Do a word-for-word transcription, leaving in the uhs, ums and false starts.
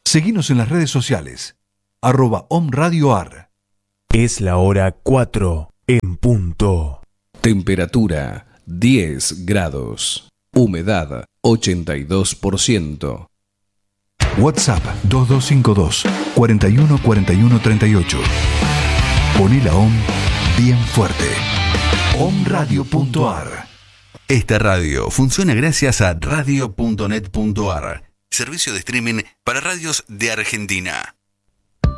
Seguinos en las redes sociales, arroba omradioar. Es la hora cuatro en punto. Temperatura diez grados. Humedad ochenta y dos por ciento. WhatsApp dos dos cinco dos, cuatro uno cuatro uno tres ocho. Poné la O M bien fuerte. omradio punto ar. Esta radio funciona gracias a radio punto net punto ar, servicio de streaming para radios de Argentina.